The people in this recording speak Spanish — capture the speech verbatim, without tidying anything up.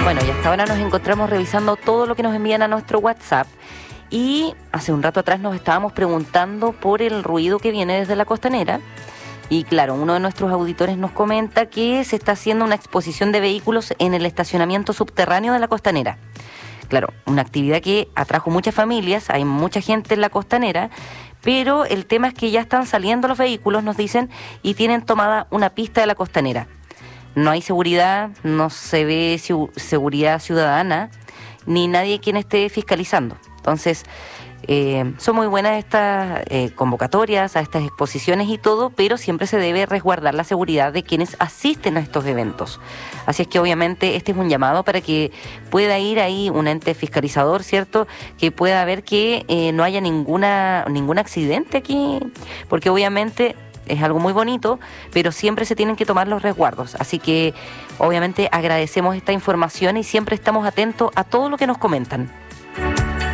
Bueno, y hasta ahora nos encontramos revisando todo lo que nos envían a nuestro WhatsApp. Y hace un rato atrás nos estábamos preguntando por el ruido que viene desde la costanera. Y claro, uno de nuestros auditores nos comenta que se está haciendo una exposición de vehículos en el estacionamiento subterráneo de la costanera. Claro, una actividad que atrajo muchas familias, hay mucha gente en la costanera, pero el tema es que ya están saliendo los vehículos, nos dicen, y tienen tomada una pista de la costanera. No hay seguridad, no se ve su- seguridad ciudadana, ni nadie quien esté fiscalizando. Entonces, eh, son muy buenas estas eh, convocatorias, a estas exposiciones y todo, pero siempre se debe resguardar la seguridad de quienes asisten a estos eventos. Así es que obviamente este es un llamado para que pueda ir ahí un ente fiscalizador, ¿cierto? Que pueda ver que eh, no haya ninguna ningún accidente aquí, porque obviamente es algo muy bonito, pero siempre se tienen que tomar los resguardos. Así que obviamente agradecemos esta información y siempre estamos atentos a todo lo que nos comentan.